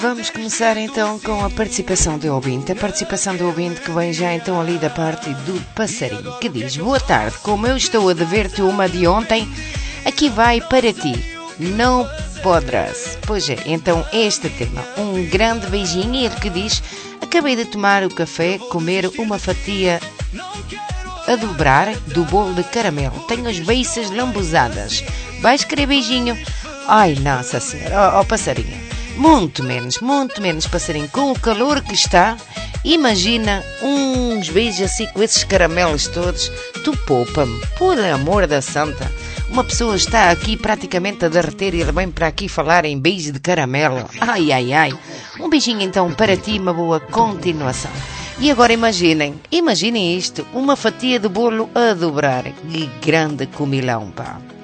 Vamos começar então com a participação do ouvinte. A participação do ouvinte que vem já então ali da parte do passarinho, que diz: boa tarde, como eu estou a dever-te uma de ontem, aqui vai para ti, não poderás. Pois é, então este tema, um grande beijinho. E ele que diz: acabei de tomar o café, comer uma fatia a dobrar do bolo de caramelo, tenho as beiças lambuzadas, vais querer beijinho? Ai, nossa senhora, ó passarinho, muito menos passarinho, com o calor que está, imagina uns beijos assim com esses caramelos todos, tu poupa-me, por amor da santa, uma pessoa está aqui praticamente a derreter e ele vem para aqui falar em beijo de caramelo, ai, um beijinho então para ti, uma boa continuação. E agora imaginem isto, uma fatia de bolo a dobrar, que grande comilão, pá.